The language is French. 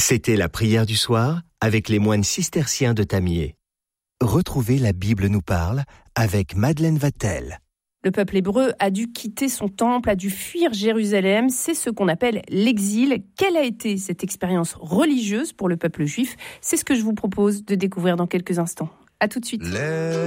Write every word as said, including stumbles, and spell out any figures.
C'était la prière du soir avec les moines cisterciens de Tamier. Retrouvez La Bible nous parle avec Madeleine Vatel. Le peuple hébreu a dû quitter son temple, a dû fuir Jérusalem. C'est ce qu'on appelle l'exil. Quelle a été cette expérience religieuse pour le peuple juif ? C'est ce que je vous propose de découvrir dans quelques instants. À tout de suite. Les...